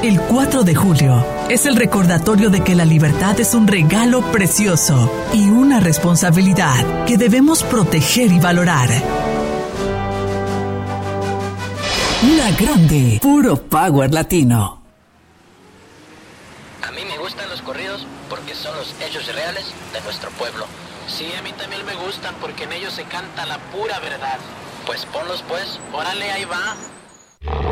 El 4 de julio es el recordatorio de que la libertad es un regalo precioso y una responsabilidad que debemos proteger y valorar. La Grande, puro power latino. A mí me gustan los corridos porque son los hechos reales de nuestro pueblo. Sí, a mí también me gustan porque en ellos se canta la pura verdad. Pues ponlos pues, órale, ahí va.